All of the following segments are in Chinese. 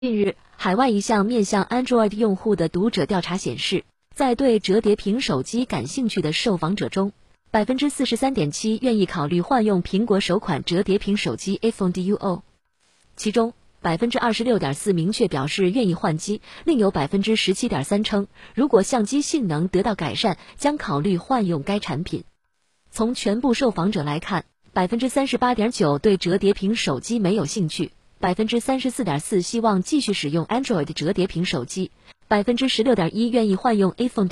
近日，海外一项面向 Android 用户的读者调查显示，在对折叠屏手机感兴趣的受访者中，43.7%愿意考虑换用苹果首款折叠屏手机 iPhone Duo， 其中26.4%明确表示愿意换机，另有17.3%称，如果相机性能得到改善，将考虑换用该产品。从全部受访者来看，38.9%对折叠屏手机没有兴趣。34.4%希望继续使用 Android 折叠屏手机，16.1%愿意换用 iPhone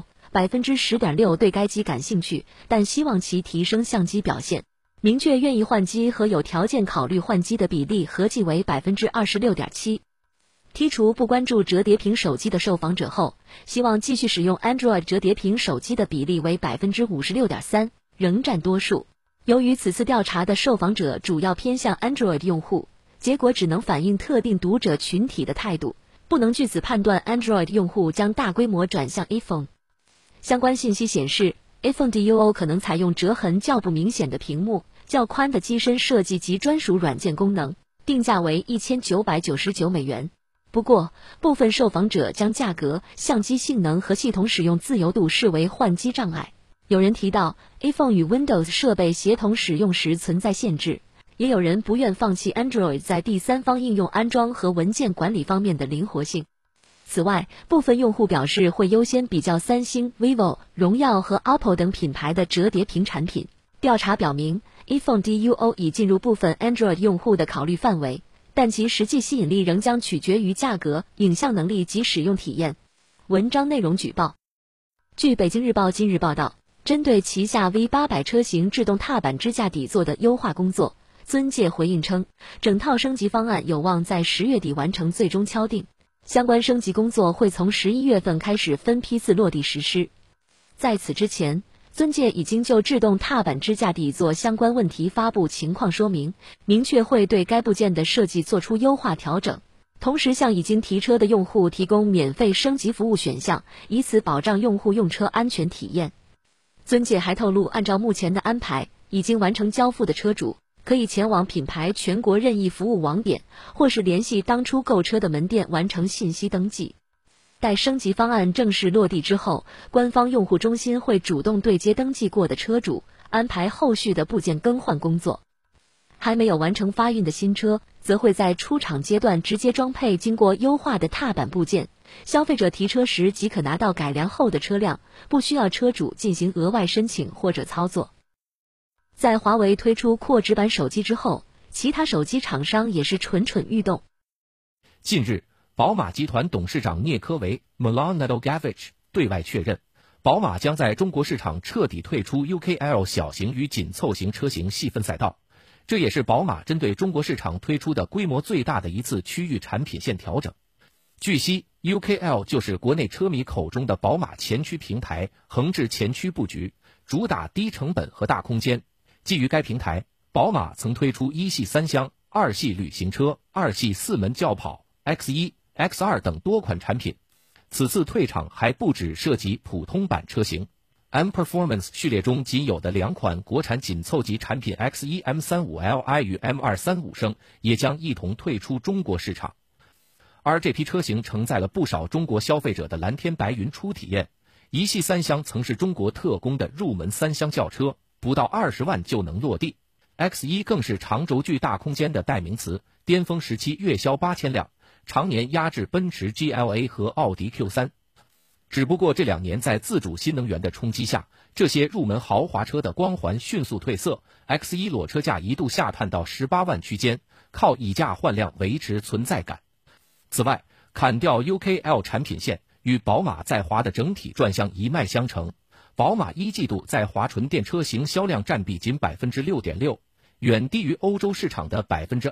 Duo，10.6% 对该机感兴趣，但希望其提升相机表现。明确愿意换机和有条件考虑换机的比例合计为26.7%。剔除不关注折叠屏手机的受访者后，希望继续使用 Android 折叠屏手机的比例为56.3%，仍占多数。由于此次调查的受访者主要偏向 Android 用户，结果只能反映特定读者群体的态度，不能据此判断 Android 用户将大规模转向 iPhone。相关信息显示 ，iPhone Duo 可能采用折痕较不明显的屏幕、较宽的机身设计及专属软件功能，定价为$1999。不过，部分受访者将价格、相机性能和系统使用自由度视为换机障碍。有人提到 ，iPhone 与 Windows 设备协同使用时存在限制。也有人不愿放弃 Android 在第三方应用安装和文件管理方面的灵活性。此外，部分用户表示会优先比较三星、vivo、荣耀和 OPPO 等品牌的折叠屏产品。调查表明 ，iPhone Duo 已进入部分 Android 用户的考虑范围，但其实际吸引力仍将取决于价格、影像能力及使用体验。文章内容举报。据北京日报今日报道，针对旗下 V800 车型制动踏板支架底座的优化工作，尊界回应称，整套升级方案有望在10月底完成最终敲定，相关升级工作会从11月份开始分批次落地实施。在此之前，尊界已经就制动踏板支架底座相关问题发布情况说明，明确会对该部件的设计做出优化调整，同时向已经提车的用户提供免费升级服务选项，以此保障用户用车安全体验。尊界还透露，按照目前的安排，已经完成交付的车主可以前往品牌全国任意服务网点，或是联系当初购车的门店完成信息登记。待升级方案正式落地之后，官方用户中心会主动对接登记过的车主，安排后续的部件更换工作。还没有完成发运的新车，则会在出厂阶段直接装配经过优化的踏板部件，消费者提车时即可拿到改良后的车辆，不需要车主进行额外申请或者操作。在华为推出扩值版手机之后，其他手机厂商也是蠢蠢欲动。 近日，宝马集团董事长聂科维 Milan Nedeljkovic 对外确认，宝马将在中国市场彻底退出 UKL 小型与紧凑型车型细分赛道，这也是宝马针对中国市场推出的规模最大的一次区域产品线调整。据悉 ，UKL 就是国内车迷口中的宝马前驱平台，横置前驱布局，主打低成本和大空间。基于该平台，宝马曾推出一系三厢、二系旅行车、二系四门轿跑、X1、X2 等多款产品。此次退场还不只涉及普通版车型 ，M Performance 序列中仅有的2款国产紧凑级产品 X1 M35Li 与 M235升也将一同退出中国市场。而这批车型承载了不少中国消费者的蓝天白云初体验。一系三厢曾是中国特供的入门三厢轿车，不到20万就能落地。X1 更是长轴距大空间的代名词，巅峰时期月销8000辆，常年压制奔驰 GLA 和奥迪 Q3。只不过这2年在自主新能源的冲击下，这些入门豪华车的光环迅速褪色， X1 裸车价一度下探到18万区间，靠以价换量维持存在感。此外，砍掉 UKL 产品线与宝马在华的整体转向一脉相承，宝马1季度在华纯电车型销量占比仅 6.6%， 远低于欧洲市场的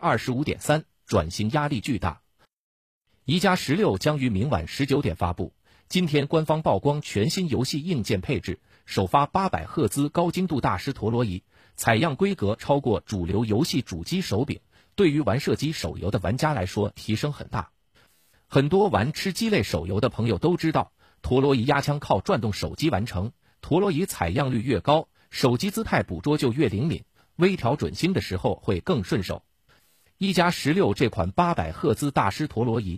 25.3%， 转型压力巨大。宜家16将于明晚19点发布，今天官方曝光全新游戏硬件配置，首发800赫兹高精度大师陀螺仪，采样规格超过主流游戏主机手柄，对于玩射击手游的玩家来说提升很大。很多玩吃鸡类手游的朋友都知道，陀螺仪压枪靠转动手机完成，陀螺仪采样率越高，手机姿态捕捉就越灵敏，微调准星的时候会更顺手。 一加16这款800赫兹大师陀螺仪